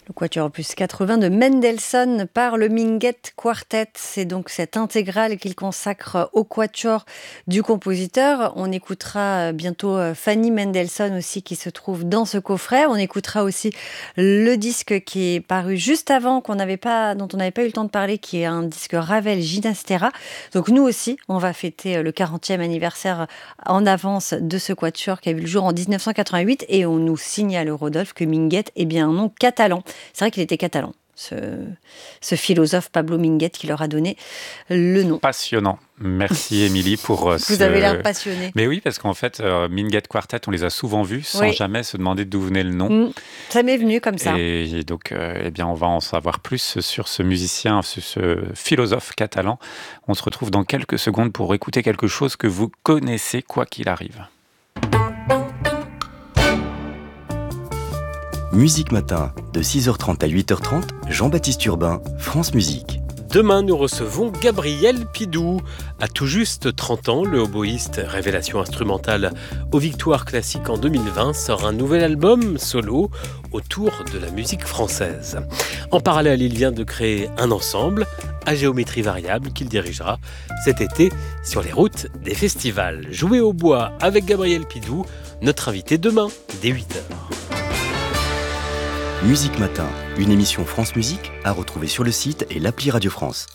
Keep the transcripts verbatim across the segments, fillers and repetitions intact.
Le Quatuor opus quatre-vingts de Mendelssohn par le Minguet Quartet. C'est donc cette intégrale qu'il consacre au Quatuor du compositeur. On écoutera bientôt Fanny Mendelssohn aussi qui se trouve dans ce coffret. On écoutera aussi le disque qui est paru juste avant, qu'on n'avait pas, dont on n'avait pas eu le temps de parler, qui est un disque Ravel Ginastera. Donc nous aussi, on va fêter le quarantième anniversaire en avance de ce Quatuor qui a vu le jour en dix-neuf cent quatre-vingt-huit, et on nous signale, Rodolphe, que Minguet est bien un nom catalan. C'est vrai qu'il était catalan, ce, ce philosophe Pablo Minguet qui leur a donné le nom. Passionnant. Merci Émilie pour Vous ce... Vous avez l'air passionné. Mais oui, parce qu'en fait, euh, Minguet Quartet, on les a souvent vus sans oui. jamais se demander d'où venait le nom. Mmh, ça m'est venu comme ça. Et, et donc, euh, eh bien, on va en savoir plus sur ce musicien, ce, ce philosophe catalan. On se retrouve dans quelques secondes pour écouter quelque chose que vous connaissez, quoi qu'il arrive. Musique Matin, de six heures trente à huit heures trente, Jean-Baptiste Urbain, France Musique. Demain, nous recevons Gabriel Pidou. À tout juste trente ans, le oboïste, révélation instrumentale aux Victoires classiques en deux mille vingt, sort un nouvel album solo autour de la musique française. En parallèle, il vient de créer un ensemble à géométrie variable qu'il dirigera cet été sur les routes des festivals. Jouer au bois avec Gabriel Pidou, notre invité demain, dès huit heures. Musique Matin, une émission France Musique à retrouver sur le site et l'appli Radio France.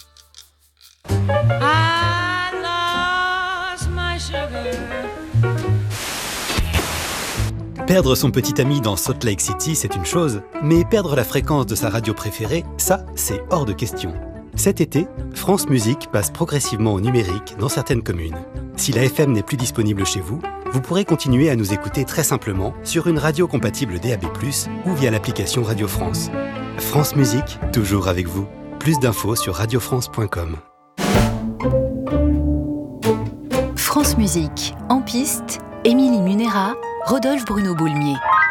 Perdre son petit ami dans Salt Lake City, c'est une chose, mais perdre la fréquence de sa radio préférée, ça, c'est hors de question. Cet été, France Musique passe progressivement au numérique dans certaines communes. Si la F M n'est plus disponible chez vous, vous pourrez continuer à nous écouter très simplement sur une radio compatible D A B plus, ou via l'application Radio France. France Musique, toujours avec vous. Plus d'infos sur radio france point com. France Musique, en piste, Émilie Munera, Rodolphe Bruno Boulmier.